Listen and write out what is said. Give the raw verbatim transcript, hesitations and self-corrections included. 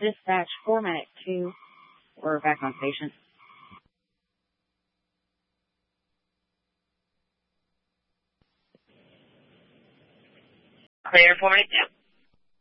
Dispatch, Formatic two. We're back on station. Clear, Formatic two.